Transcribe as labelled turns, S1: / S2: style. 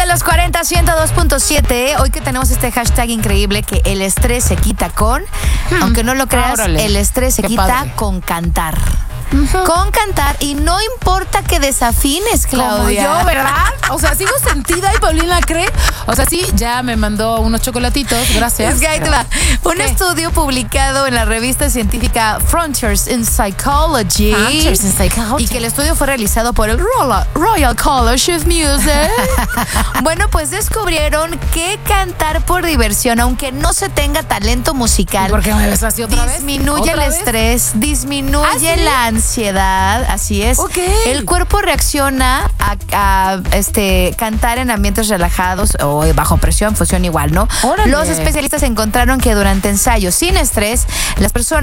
S1: los 40, 102.7. Hoy que tenemos este hashtag increíble que el estrés se quita con, aunque no lo creas,
S2: Órale.
S1: el estrés se
S2: Qué
S1: quita
S2: padre.
S1: con cantar. Con cantar, y no importa que desafines, Claudia.
S2: Como yo, ¿verdad? O sea, sigo sentida y Paulina cree. O sea, sí, ya me mandó unos chocolatitos, gracias.
S1: Es que ahí te va. Un
S2: ¿Qué?
S1: estudio publicado en la revista científica Frontiers in Psychology.
S2: Frontiers in Psychology.
S1: Y que el estudio fue realizado por el Royal College of Music. Bueno, pues descubrieron que cantar por diversión, aunque no se tenga talento musical,
S2: ¿Por qué me ves así otra vez?
S1: disminuye el
S2: ¿Otra vez?
S1: estrés, disminuye
S2: ¿Ah, sí?
S1: la ansiedad, así es.
S2: Ok.
S1: El cuerpo reacciona a cantar en ambientes relajados o bajo presión, funciona igual, ¿no?
S2: Órale.
S1: Los especialistas encontraron que durante ensayos sin estrés, las personas